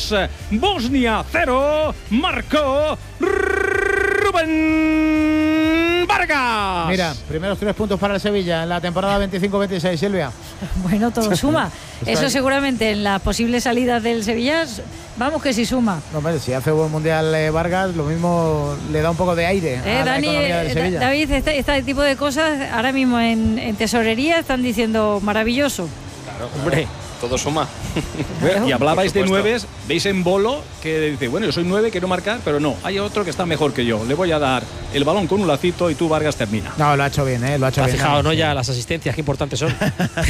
2, Bosnia 0, marcó Rubén Vargas. Mira, primeros 3 puntos para el Sevilla en la temporada 25-26, Silvia. Bueno, todo suma. Eso seguramente en las posibles salidas del Sevilla, vamos que sí suma. No, hombre, si hace buen mundial Vargas, lo mismo le da un poco de aire a la economía del Sevilla. David, este tipo de cosas ahora mismo en tesorería están diciendo maravilloso. Claro, hombre, todo suma. Y hablabais de 9, veis en Bolo que dice, bueno, yo soy 9, quiero marcar, pero no, hay otro que está mejor que yo. Le voy a dar el balón con un lacito y tú, Vargas, termina. No, lo ha hecho bien, lo ha hecho bien. Fijado, ¿no? Ya las asistencias, qué importantes son.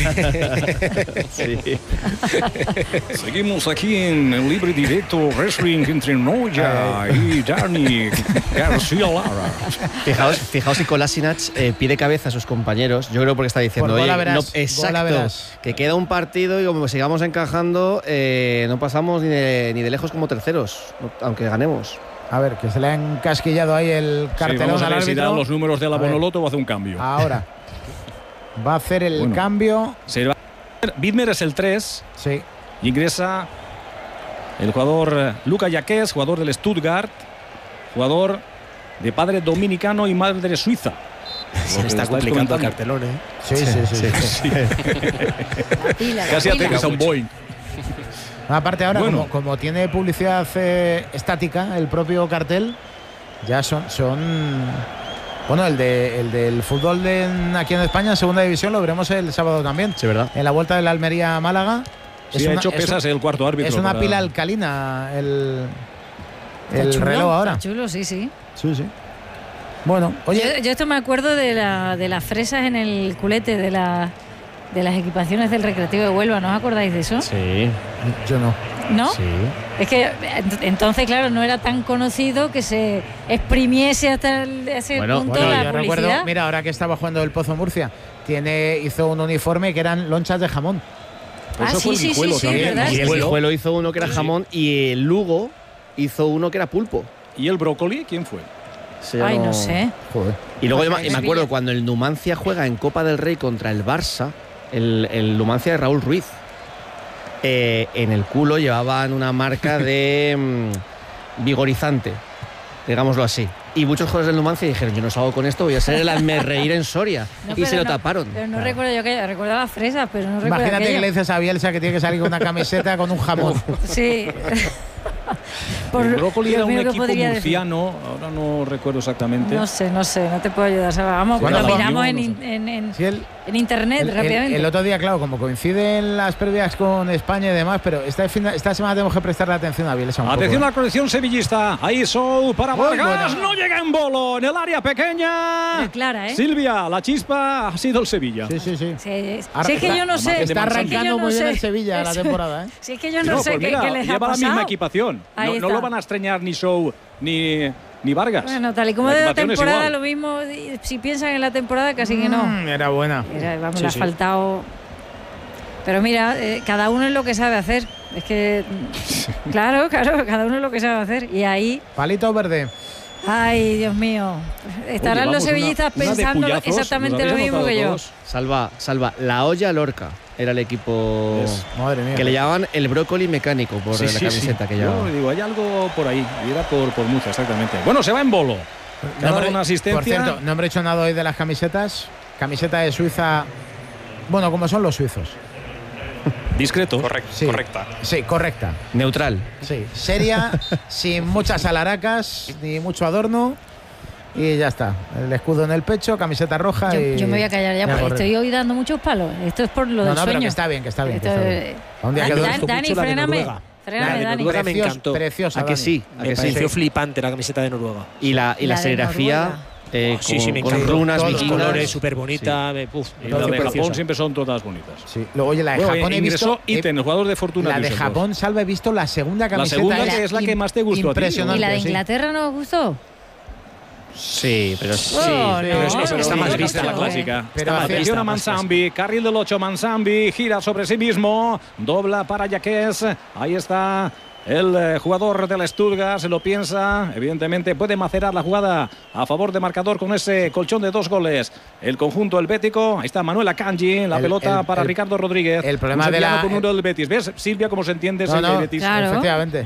Sí. Seguimos aquí en el libre directo Wrestling entre Noya y Dani García Lara. Fijaos si Kolasinac pide cabeza a sus compañeros. Yo creo porque está diciendo, oye, exacto, que queda un partido y como sigamos encajando, no pasamos ni de lejos como terceros, aunque ganemos. A ver, que se le ha encasquillado ahí el cartelón vamos a al ver si árbitro. dan los números de la Bonoloto o hace un cambio. Ahora va a hacer el cambio. Widmer es el 3. Sí. Ingresa el jugador Luka Yaquez, jugador del Stuttgart, jugador de padre dominicano y madre suiza. Se está complicando el cartelón, ¿eh? Sí. Casi aterriza un Boeing. Aparte ahora, como tiene publicidad estática, el propio cartel, ya son bueno, el del fútbol aquí en España, en segunda división, lo veremos el sábado también. Sí, ¿verdad? En la vuelta del Almería a Málaga. Sí, ha hecho pesas el cuarto árbitro. Es una pila alcalina el chulo, reloj ahora. Está chulo, sí. Bueno, oye. Yo esto me acuerdo de las fresas en el culete de las equipaciones del Recreativo de Huelva. ¿No os acordáis de eso? Sí. Yo no. ¿No? Sí. Es que entonces, claro, no era tan conocido que se exprimiese hasta ese punto la yo publicidad. recuerdo, mira, ahora que estaba jugando el Pozo Murcia, hizo un uniforme que eran lonchas de jamón. Sí, ¿verdad? Y el Guijuelo hizo uno que era jamón y el Lugo hizo uno que era pulpo. ¿Y el brócoli quién fue? No sé. Joder. Y luego yo me acuerdo cuando el Numancia juega en Copa del Rey contra el Barça, el Numancia de Raúl Ruiz. En el culo llevaban una marca de vigorizante, digámoslo así. Y muchos jugadores del Numancia dijeron, yo no salgo con esto, voy a ser el hazmerreír en Soria. Y se lo taparon. Pero no recuerdo yo que recordaba fresas, pero no recuerdo. Imagínate que le dices a Bielsa que tiene que salir con una camiseta con un jamón. Sí. El brócoli era un equipo murciano, ahora no recuerdo exactamente. No sé, no te puedo ayudar. Vamos, lo miramos en internet rápidamente. El otro día, claro, como coinciden las previas con España y demás, pero esta semana tenemos que prestarle atención a Bielsa. Atención a la colección sevillista. Ahí Sou para Vargas. No llega en Bolo, en el área pequeña. Es clara, ¿eh? Silvia, la chispa ha sido el Sevilla. Sí. Si es que yo no sé. Está arrancando muy bien el Sevilla la temporada, ¿eh? Si es que yo no sé qué les ha pasado. Lleva la misma equipación. No lo van a extrañar ni Sou ni Vargas. Bueno, tal y como de la temporada, lo mismo. Si piensan en la temporada, casi que no. Era buena. Le ha faltado. Pero mira, cada uno es lo que sabe hacer. Es que. Claro, cada uno es lo que sabe hacer. Y ahí. Palito verde. Ay, Dios mío. Estarán los sevillistas pensando exactamente lo mismo que yo. Salva, La Olla Lorca era el equipo madre mía, que le llamaban el brócoli mecánico por la camiseta que llevaba. Yo digo, hay algo por ahí. Y era por Murcia, exactamente. Bueno, se va en Bolo. Una asistencia. Por cierto, no he hecho nada hoy de las camisetas. Camiseta de Suiza. Bueno, como son los suizos. Discreto. Correcta. Sí, correcta. Neutral. Sí, seria, sin muchas alaracas ni mucho adorno. Y ya está. El escudo en el pecho, camiseta roja. Yo me voy a callar ya porque estoy hoy dando muchos palos. Esto es por lo del sueño. Pero que está bien. Dani, fréname. Dani. Noruega me encantó. Preciosa. ¿A que sí? Me pareció flipante la camiseta de Noruega. Y la serigrafía. Con runas, todos los colores, súper bonita. La de Japón siempre son todas bonitas. Sí. Luego, oye, la de Japón he visto. Iten, el jugador de Fortuna. La de Japón, Salva, he visto la segunda camiseta. La segunda, que es la que más te gustó. Impresionante. ¿Y la de Inglaterra no os gustó? Sí, pero está más vista la clásica. Pero atención a Manzambi, carril del 8, Manzambi gira sobre sí mismo, dobla para Yaquez, ahí está el jugador del Stuttgart, se lo piensa, evidentemente puede macerar la jugada a favor de marcador con ese colchón de 2 goles. El conjunto helvético, ahí está Manuel Akanji, la pelota para Ricardo Rodríguez. El problema de la con uno del Betis. ¿Ves, Silvia, cómo se entiende ese Betis? Claro. Efectivamente.